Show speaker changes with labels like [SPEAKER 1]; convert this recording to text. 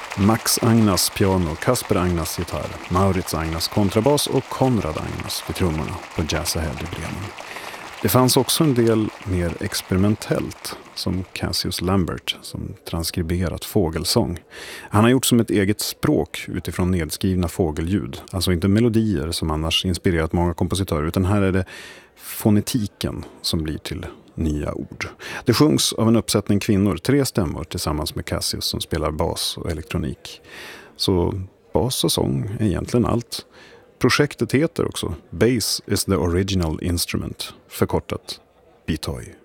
[SPEAKER 1] Max Agnas piano, Kasper Agnas gitarr, Maurits Agnas kontrabas och Konrad Agnas vid trummorna på Jazz Ahead i Bremen. Det fanns också en del mer experimentellt, som Cassius Lambert som transkriberat fågelsång. Han har gjort som ett eget språk utifrån nedskrivna fågelljud. Alltså inte melodier som annars inspirerat många kompositörer, utan här är det fonetiken som blir till nya ord. Det sjungs av en uppsättning kvinnor, 3 stämmor tillsammans med Cassius som spelar bas och elektronik. Så bas och sång är egentligen allt. Projektet heter också Bass is the original instrument, förkortat BTOI.